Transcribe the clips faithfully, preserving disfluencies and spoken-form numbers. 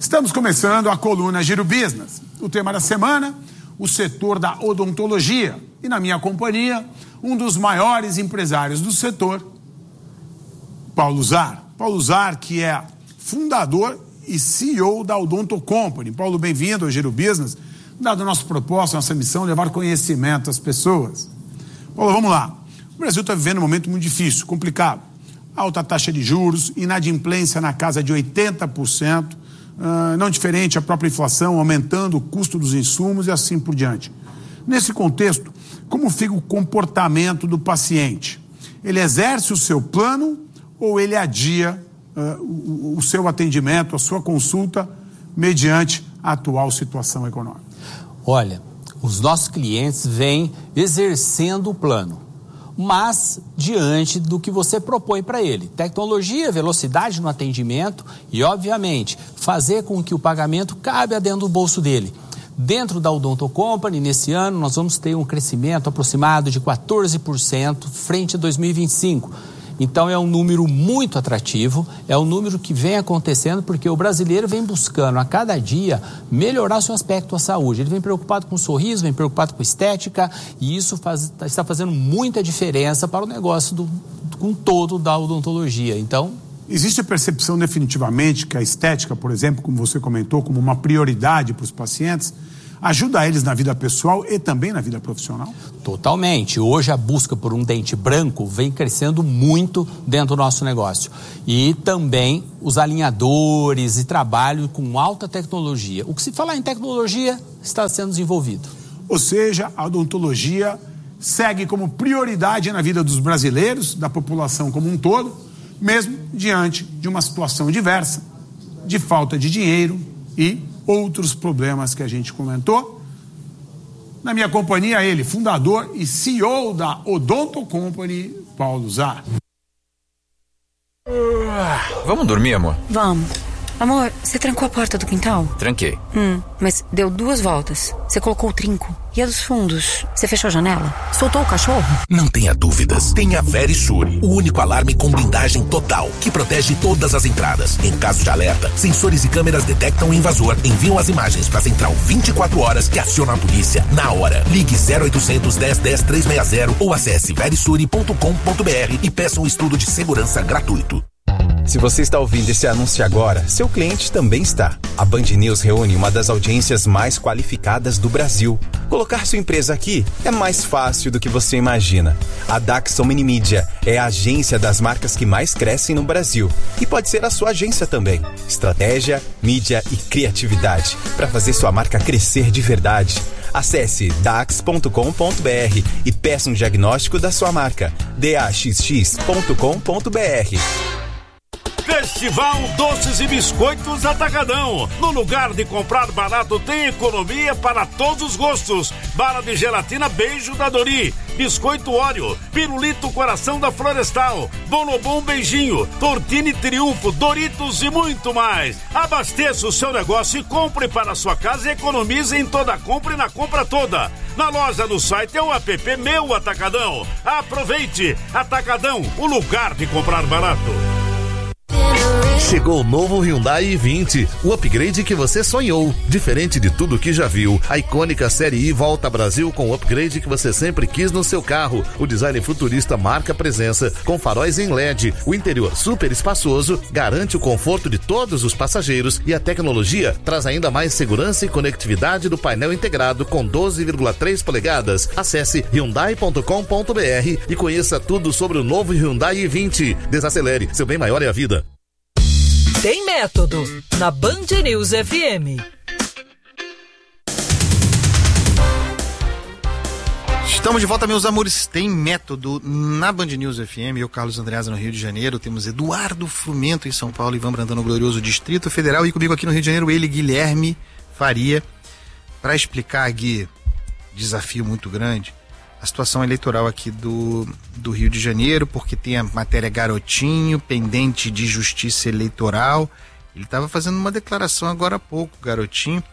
Estamos começando a coluna Giro Business. O tema da semana, o setor da odontologia. E na minha companhia, um dos maiores empresários do setor, Paulo Zar. Paulo Zar, que é fundador e C E O da Odonto Company. Paulo, bem-vindo ao Giro Business. Dado a nossa proposta, nossa missão, levar conhecimento às pessoas. Paulo, vamos lá. O Brasil está vivendo um momento muito difícil, complicado. Alta taxa de juros, inadimplência na casa de oitenta por cento, uh, não diferente a própria inflação, aumentando o custo dos insumos e assim por diante. Nesse contexto, como fica o comportamento do paciente? Ele exerce o seu plano ou ele adia uh, o, o seu atendimento, a sua consulta, mediante a atual situação econômica? Olha, os nossos clientes vêm exercendo o plano, mas diante do que você propõe para ele. Tecnologia, velocidade no atendimento e, obviamente, fazer com que o pagamento cabe dentro do bolso dele. Dentro da Odonto Company, nesse ano, nós vamos ter um crescimento aproximado de quatorze por cento frente a dois mil e vinte e cinco. Então, é um número muito atrativo, é um número que vem acontecendo porque o brasileiro vem buscando a cada dia melhorar seu aspecto à saúde. Ele vem preocupado com o sorriso, vem preocupado com estética e isso faz, está fazendo muita diferença para o negócio do, com todo da odontologia. Então, existe a percepção definitivamente que a estética, por exemplo, como você comentou, como uma prioridade para os pacientes, ajuda eles na vida pessoal e também na vida profissional? Totalmente. Hoje a busca por um dente branco vem crescendo muito dentro do nosso negócio. E também os alinhadores e trabalho com alta tecnologia. O que se falar em tecnologia está sendo desenvolvido. Ou seja, a odontologia segue como prioridade na vida dos brasileiros, da população como um todo, mesmo diante de uma situação diversa, de falta de dinheiro e outros problemas que a gente comentou. Na minha companhia, ele, fundador e C E O da Odonto Company, Paulo Zar. Uh, vamos dormir, amor? Vamos. Amor, você trancou a porta do quintal? Tranquei. Hum, mas deu duas voltas. Você colocou o trinco. E a dos fundos? Você fechou a janela? Soltou o cachorro? Não tenha dúvidas. Tem a Verisure, o único alarme com blindagem total, que protege todas as entradas. Em caso de alerta, sensores e câmeras detectam o invasor, enviam as imagens para a central vinte e quatro horas que aciona a polícia na hora. Ligue zero oitocentos, dez, dez, trezentos e sessenta ou acesse verisure ponto com ponto br e peça um estudo de segurança gratuito. Se você está ouvindo esse anúncio agora, seu cliente também está. A Band News reúne uma das audiências mais qualificadas do Brasil. Colocar sua empresa aqui é mais fácil do que você imagina. A Dax Omni Media é a agência das marcas que mais crescem no Brasil. E pode ser a sua agência também. Estratégia, mídia e criatividade para fazer sua marca crescer de verdade. Acesse dax ponto com ponto br e peça um diagnóstico da sua marca. d a x x ponto com ponto br. Festival Doces e Biscoitos Atacadão. No lugar de comprar barato, tem economia para todos os gostos. Bala de gelatina Beijo da Dori, Biscoito Oreo, Pirulito Coração da Florestal, Bonobom Beijinho, Tortini Triunfo, Doritos e muito mais. Abasteça o seu negócio e compre para a sua casa e economize em toda compra e na compra toda. Na loja, no site é o app Meu Atacadão. Aproveite! Atacadão, o lugar de comprar barato. Chegou o novo Hyundai i vinte, o upgrade que você sonhou. Diferente de tudo que já viu, a icônica Série I volta ao Brasil com o upgrade que você sempre quis no seu carro. O design futurista marca presença, com faróis em L E D. O interior super espaçoso garante o conforto de todos os passageiros e a tecnologia traz ainda mais segurança e conectividade do painel integrado com doze vírgula três polegadas. Acesse hyundai ponto com ponto br e conheça tudo sobre o novo Hyundai i vinte. Desacelere, seu bem maior é a vida. Tem método na Band News F M. Estamos de volta, meus amores. Tem método na Band News F M. Eu, Carlos Andreasa, no Rio de Janeiro. Temos Eduardo Frumento em São Paulo, Ivan Brandão no glorioso Distrito Federal. E comigo aqui no Rio de Janeiro, ele, Guilherme Faria, para explicar, Gui, desafio muito grande, a situação eleitoral aqui do, do Rio de Janeiro, porque tem a matéria Garotinho, pendente de justiça eleitoral. Ele estava fazendo uma declaração agora há pouco, Garotinho,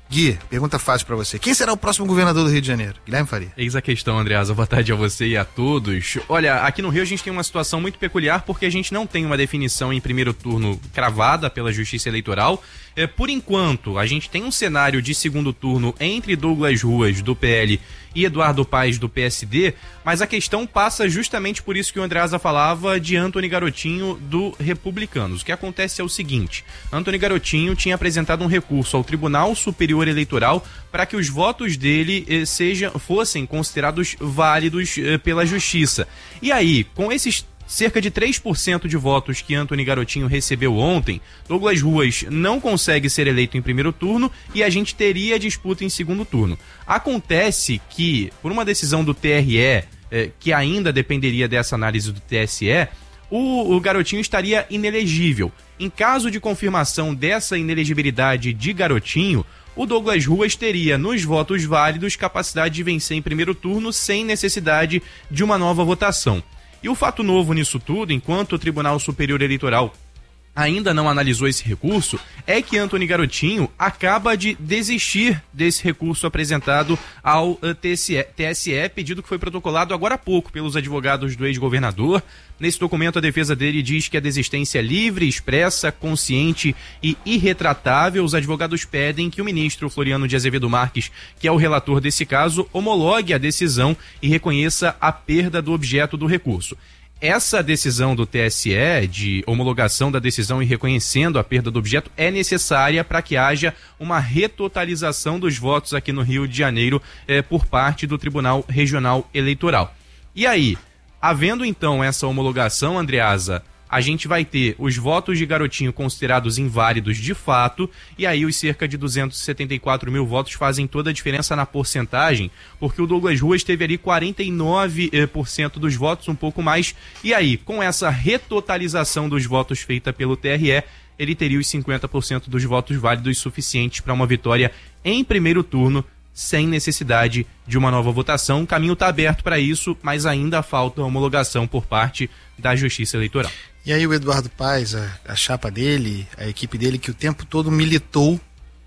Gui, pergunta fácil pra você. Quem será o próximo governador do Rio de Janeiro? Guilherme Faria. Eis a questão, Andreasa. Boa tarde a você e a todos. Olha, aqui no Rio a gente tem uma situação muito peculiar porque a gente não tem uma definição em primeiro turno cravada pela Justiça Eleitoral. É, por enquanto, a gente tem um cenário de segundo turno entre Douglas Ruas, do P L, e Eduardo Paes, do P S D, mas a questão passa justamente por isso que o Andreasa falava de Antony Garotinho, do Republicanos. O que acontece é o seguinte: Antony Garotinho tinha apresentado um recurso ao Tribunal Superior Eleitoral para que os votos dele eh, sejam, fossem considerados válidos eh, pela Justiça. E aí, com esses cerca de três por cento de votos que Antony Garotinho recebeu ontem, Douglas Ruas não consegue ser eleito em primeiro turno e a gente teria disputa em segundo turno. Acontece que, por uma decisão do T R E, eh, que ainda dependeria dessa análise do T S E, o, o Garotinho estaria inelegível. Em caso de confirmação dessa inelegibilidade de Garotinho, o Douglas Ruas teria, nos votos válidos, capacidade de vencer em primeiro turno sem necessidade de uma nova votação. E o fato novo nisso tudo, enquanto o Tribunal Superior Eleitoral ainda não analisou esse recurso, é que Antony Garotinho acaba de desistir desse recurso apresentado ao T S E, pedido que foi protocolado agora há pouco pelos advogados do ex-governador. Nesse documento, a defesa dele diz que a desistência é livre, expressa, consciente e irretratável. Os advogados pedem que o ministro Floriano de Azevedo Marques, que é o relator desse caso, homologue a decisão e reconheça a perda do objeto do recurso. Essa decisão do T S E, de homologação da decisão e reconhecendo a perda do objeto, é necessária para que haja uma retotalização dos votos aqui no Rio de Janeiro eh, por parte do Tribunal Regional Eleitoral. E aí, havendo então essa homologação, Andreasa, a gente vai ter os votos de Garotinho considerados inválidos de fato, e aí os cerca de duzentos e setenta e quatro mil votos fazem toda a diferença na porcentagem, porque o Douglas Ruas teve ali quarenta e nove por cento dos votos, um pouco mais, e aí, com essa retotalização dos votos feita pelo T R E, ele teria os cinquenta por cento dos votos válidos suficientes para uma vitória em primeiro turno, sem necessidade de uma nova votação. O caminho está aberto para isso, mas ainda falta homologação por parte da Justiça Eleitoral. E aí o Eduardo Paes, a, a chapa dele, a equipe dele, que o tempo todo militou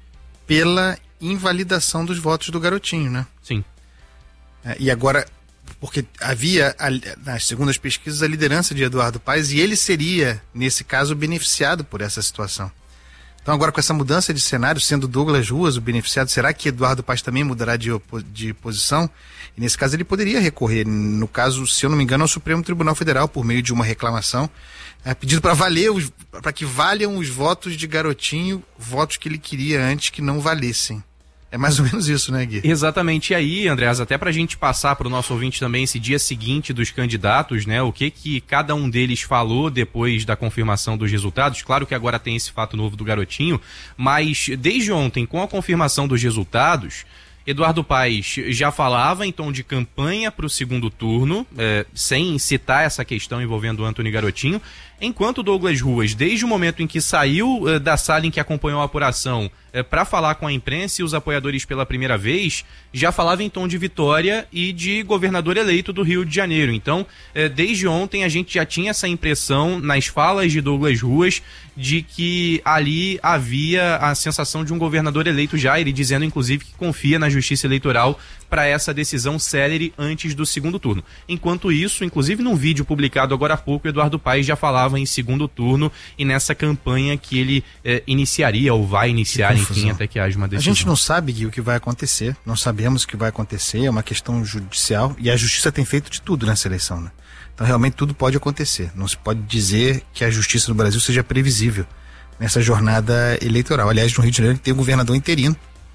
pela invalidação dos votos do Garotinho, né? Sim. É, e agora, porque havia, a, nas segundas pesquisas, a liderança de Eduardo Paes, e ele seria, nesse caso, beneficiado por essa situação. Então agora, com essa mudança de cenário, sendo Douglas Ruas o beneficiado, será que Eduardo Paes também mudará de, opo- de posição? E nesse caso ele poderia recorrer, no caso, se eu não me engano, ao Supremo Tribunal Federal, por meio de uma reclamação, é, pedido para valer, para que valham os votos de Garotinho, votos que ele queria antes que não valessem. É mais ou menos isso, né, Gui? Exatamente. E aí, Andreas, até pra gente passar pro nosso ouvinte também esse dia seguinte dos candidatos, né, o que que cada um deles falou depois da confirmação dos resultados. Claro que agora tem esse fato novo do Garotinho, mas desde ontem, com a confirmação dos resultados, Eduardo Paes já falava em tom de campanha para o segundo turno, é, sem citar essa questão envolvendo o Antony Garotinho, enquanto Douglas Ruas, desde o momento em que saiu é, da sala em que acompanhou a apuração é, para falar com a imprensa e os apoiadores pela primeira vez, já falava em tom de vitória e de governador eleito do Rio de Janeiro. Então, é, desde ontem a gente já tinha essa impressão nas falas de Douglas Ruas de que ali havia a sensação de um governador eleito já, ele dizendo inclusive que confia na Justiça Eleitoral para essa decisão célere antes do segundo turno. Enquanto isso, inclusive num vídeo publicado agora há pouco, Eduardo Paes já falava em segundo turno e nessa campanha que ele eh, iniciaria ou vai iniciar, enfim, até que haja uma decisão. A gente não sabe, Gui, o que vai acontecer, não sabemos o que vai acontecer, é uma questão judicial e a Justiça tem feito de tudo nessa eleição, né? Então realmente tudo pode acontecer, não se pode dizer que a Justiça no Brasil seja previsível nessa jornada eleitoral. Aliás, no Rio de Janeiro tem um governador interino.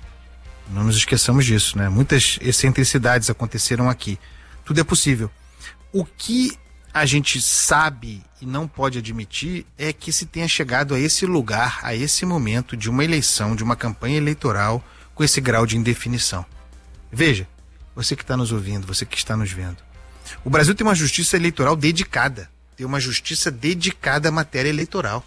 Não nos esqueçamos disso, né? Muitas excentricidades aconteceram aqui. Tudo é possível. O que a gente sabe e não pode admitir é que se tenha chegado a esse lugar, a esse momento de uma eleição, de uma campanha eleitoral com esse grau de indefinição. Veja, você que está nos ouvindo, você que está nos vendo. O Brasil tem uma justiça eleitoral dedicada. Tem uma justiça dedicada à matéria eleitoral.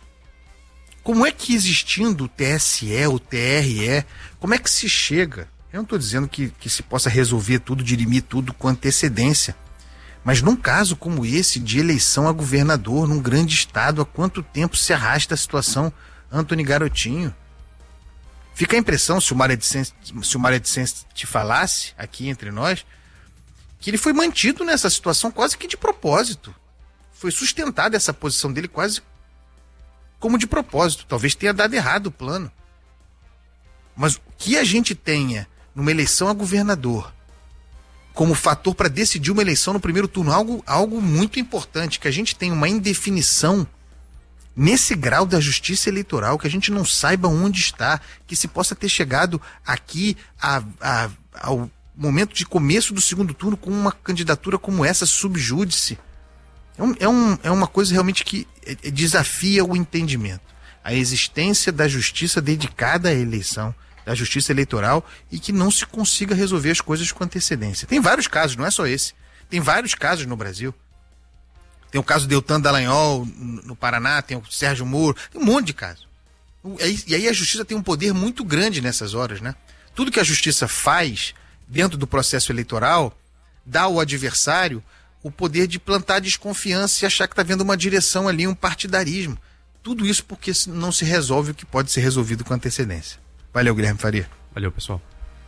Como é que existindo o T S E, o T R E, como é que se chega? Eu não estou dizendo que, que se possa resolver tudo, dirimir tudo com antecedência. Mas num caso como esse, de eleição a governador, num grande estado, há quanto tempo se arrasta a situação Antony Garotinho? Fica a impressão, se o Mário Edicente, se o Mário Edicente te falasse aqui entre nós, que ele foi mantido nessa situação quase que de propósito. Foi sustentada essa posição dele quase como de propósito. Talvez tenha dado errado o plano. Mas o que a gente tenha numa eleição a governador como fator para decidir uma eleição no primeiro turno, algo, algo muito importante, que a gente tenha uma indefinição nesse grau da justiça eleitoral, que a gente não saiba onde está, que se possa ter chegado aqui a, a, ao momento de começo do segundo turno com uma candidatura como essa, subjúdice. É, um, é, um, é uma coisa realmente que desafia o entendimento. A existência da justiça dedicada à eleição, da justiça eleitoral, e que não se consiga resolver as coisas com antecedência. Tem vários casos, não é só esse. Tem vários casos no Brasil. Tem o caso de Deltan Dallagnol no Paraná, tem o Sérgio Moro, tem um monte de casos. E aí a justiça tem um poder muito grande nessas horas, né? Tudo que a justiça faz dentro do processo eleitoral dá ao adversário o poder de plantar desconfiança e achar que está vendo uma direção ali, um partidarismo. Tudo isso porque não se resolve o que pode ser resolvido com antecedência. Valeu, Guilherme Faria. Valeu, pessoal.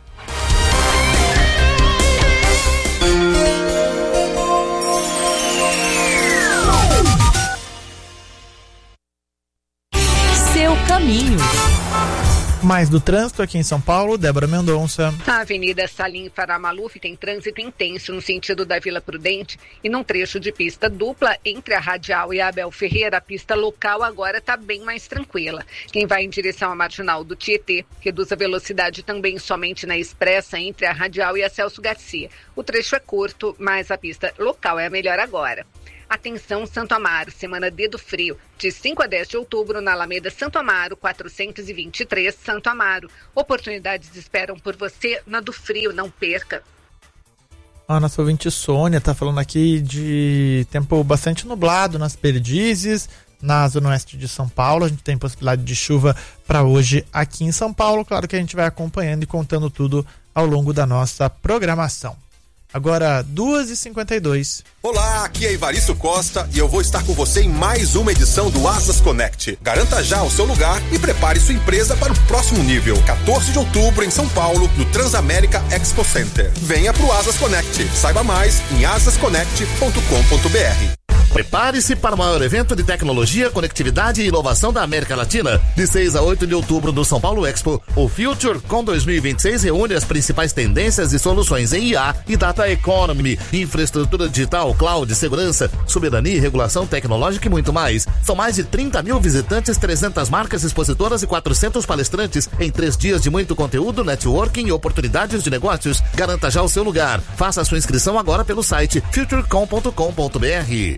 Seu caminho. Mais do trânsito aqui em São Paulo, Débora Mendonça. A Avenida Salim Farah Maluf tem trânsito intenso no sentido da Vila Prudente e num trecho de pista dupla entre a Radial e a Abel Ferreira, a pista local agora está bem mais tranquila. Quem vai em direção à Marginal do Tietê reduz a velocidade também somente na expressa entre a Radial e a Celso Garcia. O trecho é curto, mas a pista local é a melhor agora. Atenção Santo Amaro, semana Dedo Frio, de cinco a dez de outubro na Alameda Santo Amaro, quatrocentos e vinte e três, Santo Amaro. Oportunidades esperam por você na do Frio, não perca. A nossa ouvinte Sônia está falando aqui de tempo bastante nublado nas Perdizes, na zona oeste de São Paulo. A gente tem possibilidade de chuva para hoje aqui em São Paulo. Claro que a gente vai acompanhando e contando tudo ao longo da nossa programação. Agora, duas e cinquenta e dois. Olá, aqui é Ivaristo Costa e eu vou estar com você em mais uma edição do Asas Connect. Garanta já o seu lugar e prepare sua empresa para o próximo nível. quatorze de outubro em São Paulo, no Transamérica Expo Center. Venha pro Asas Connect. Saiba mais em asas connect ponto com ponto b r. Prepare-se para o maior evento de tecnologia, conectividade e inovação da América Latina. De seis a oito de outubro no São Paulo Expo, o FutureCon dois mil e vinte e seis reúne as principais tendências e soluções em I A e Data Economy, infraestrutura digital, cloud, segurança, soberania e regulação tecnológica e muito mais. São mais de trinta mil visitantes, trezentas marcas expositoras e quatrocentos palestrantes em três dias de muito conteúdo, networking e oportunidades de negócios. Garanta já o seu lugar. Faça a sua inscrição agora pelo site futurecom ponto com ponto b r.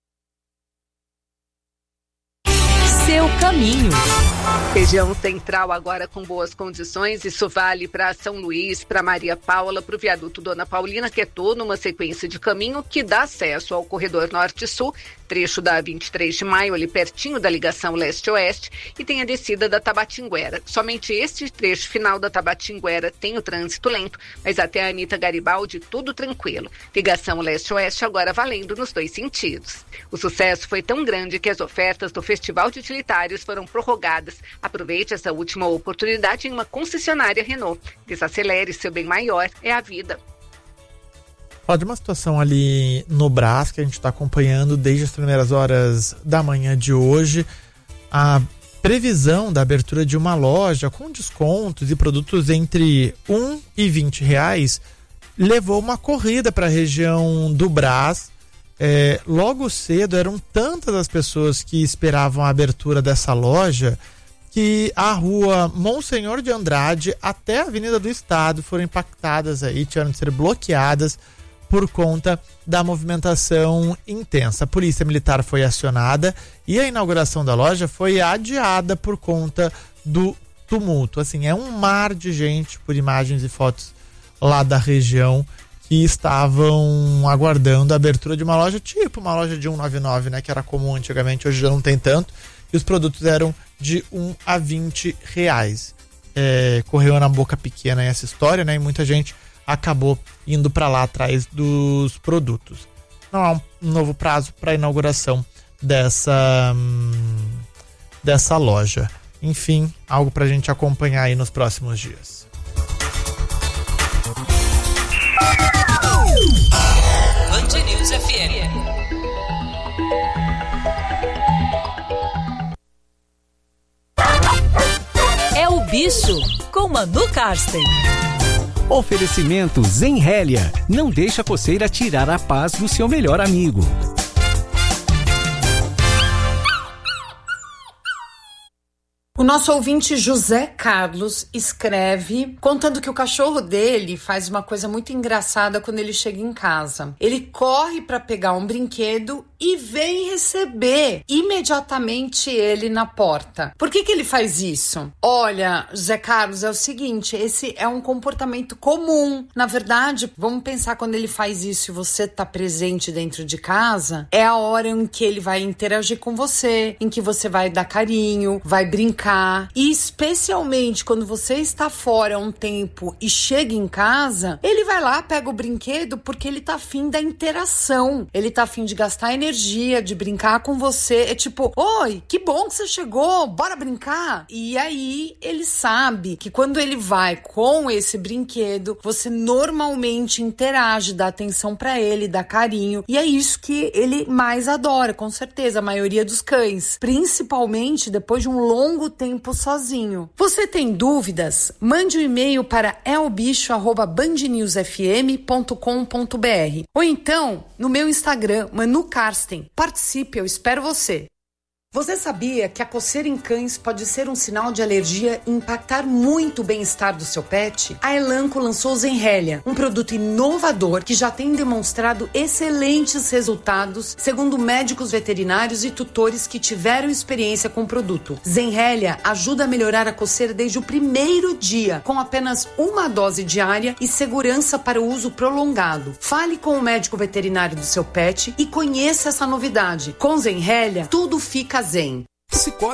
Seu caminho. Região central agora com boas condições, isso vale para São Luís, para Maria Paula, para o viaduto Dona Paulina, que é toda uma sequência de caminho que dá acesso ao corredor norte-sul, trecho da vinte e três de maio, ali pertinho da ligação leste-oeste, e tem a descida da Tabatinguera. Somente este trecho final da Tabatinguera tem o trânsito lento, mas até a Anita Garibaldi tudo tranquilo. Ligação leste-oeste agora valendo nos dois sentidos. O sucesso foi tão grande que as ofertas do Festival de Utilitários foram prorrogadas. Aproveite essa última oportunidade em uma concessionária Renault. Desacelere, seu bem maior é a vida. Ó, de uma situação ali no Brás, que a gente está acompanhando desde as primeiras horas da manhã de hoje, a previsão da abertura de uma loja com descontos e produtos entre um e vinte reais levou uma corrida para a região do Brás. É, logo cedo eram tantas as pessoas que esperavam a abertura dessa loja que a rua Monsenhor de Andrade até a Avenida do Estado foram impactadas aí, tiveram de ser bloqueadas por conta da movimentação intensa. A Polícia Militar foi acionada e a inauguração da loja foi adiada por conta do tumulto. Assim, é um mar de gente, por imagens e fotos lá da região, que estavam aguardando a abertura de uma loja, tipo uma loja de cento e noventa e nove, né, que era comum antigamente, hoje já não tem tanto, e os produtos eram de um a vinte reais. É, correu na boca pequena essa história, né, e muita gente acabou indo para lá atrás dos produtos. Não há um novo prazo para a inauguração dessa, hum, dessa loja. Enfim, algo pra gente acompanhar aí nos próximos dias. Band News F M. É o Bicho, com Manu Karsten. Oferecimento Zenrélia. Não deixa a coceira tirar a paz do seu melhor amigo. O nosso ouvinte José Carlos escreve contando que o cachorro dele faz uma coisa muito engraçada quando ele chega em casa. Ele corre para pegar um brinquedo e vem receber imediatamente ele na porta. Por que que ele faz isso? Olha, José Carlos, é o seguinte, esse é um comportamento comum. Na verdade, vamos pensar quando ele faz isso e você tá presente dentro de casa, é a hora em que ele vai interagir com você, em que você vai dar carinho, vai brincar. E especialmente quando você está fora um tempo e chega em casa, ele vai lá, pega o brinquedo porque ele tá afim da interação. Ele tá afim de gastar energia, de brincar com você. É tipo, oi, que bom que você chegou, bora brincar. E aí ele sabe que quando ele vai com esse brinquedo, você normalmente interage, dá atenção pra ele, dá carinho. E é isso que ele mais adora, com certeza, a maioria dos cães. Principalmente depois de um longo tempo sozinho. Você tem dúvidas? Mande um e-mail para elbicho arroba bandnewsfm ponto com ponto br ou então no meu Instagram, Manu Karsten. Participe, eu espero você. Você sabia que a coceira em cães pode ser um sinal de alergia e impactar muito o bem-estar do seu pet? A Elanco lançou o Zenrélia, um produto inovador que já tem demonstrado excelentes resultados, segundo médicos veterinários e tutores que tiveram experiência com o produto. Zenrélia ajuda a melhorar a coceira desde o primeiro dia, com apenas uma dose diária e segurança para o uso prolongado. Fale com o médico veterinário do seu pet e conheça essa novidade. Com Zenrélia, tudo fica zen. Cicobi